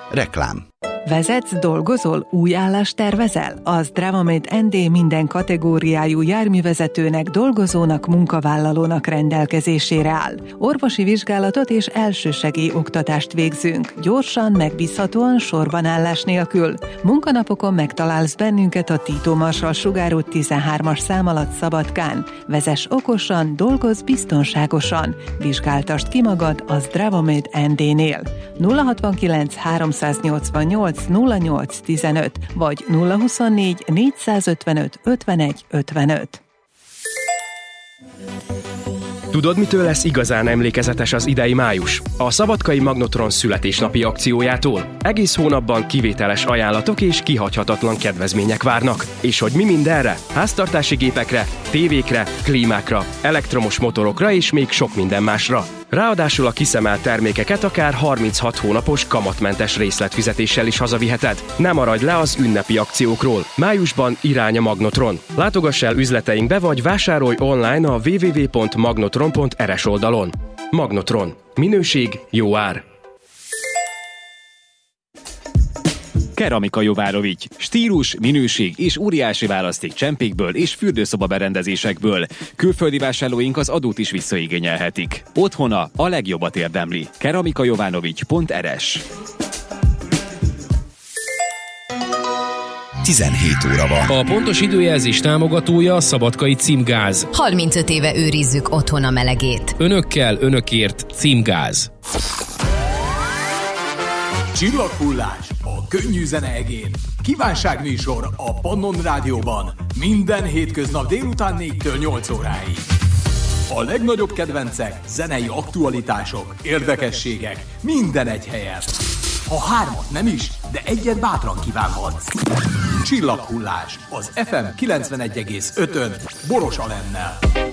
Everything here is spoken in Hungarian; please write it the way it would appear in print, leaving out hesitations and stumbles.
Reklám. Vezetsz, dolgozol, új állást tervezel? A Zdravamate ND minden kategóriájú járművezetőnek, dolgozónak, munkavállalónak rendelkezésére áll. Orvosi vizsgálatot és elsősegély oktatást végzünk. Gyorsan, megbízhatóan, sorbanállás nélkül. Munkanapokon megtalálsz bennünket a Tito Marsal sugárút 13-as szám alatt Szabadkán. Vezess okosan, dolgozz biztonságosan. Vizsgáltasd ki magad a Zdravamate ND-nél. 069 388 0815 vagy 024 455 51 55. Tudod, mitől lesz igazán emlékezetes az idei május? A Szabadkai Magnotron születésnapi akciójától. Egész hónapban kivételes ajánlatok és kihagyhatatlan kedvezmények várnak. És hogy mi mindenre? Háztartási gépekre, tévékre, klímákra, elektromos motorokra és még sok minden másra. Ráadásul a kiszemelt termékeket akár 36 hónapos kamatmentes részletfizetéssel is hazaviheted. Ne maradj le az ünnepi akciókról. Májusban irány a Magnotron. Látogass el üzleteinkbe vagy vásárolj online a www.magnotron.rs oldalon. Magnotron. Minőség, jó ár. Keramika Jovárovics. Stílus, minőség és óriási választék csempékből és fürdőszoba berendezésekből. Külföldi vásárlóink az adót is visszaigényelhetik. Otthona a legjobbat érdemli. keramikajovanovics.rs 17 óra van. A pontos időjelzés támogatója a Szabadkai Címgáz. 35 éve őrizzük otthon a melegét. Önökkel, önökért Címgáz. Csillaghullás a könnyű zene egén. Kívánságműsor a Pannon Rádióban. Minden hétköznap délután 4-től 8 óráig. A legnagyobb kedvencek, zenei aktualitások, érdekességek, minden egy helyen. Ha hármat nem is, de egyet bátran kívánhatsz. Csillaghullás az FM 91,5-ön Boros Alennel.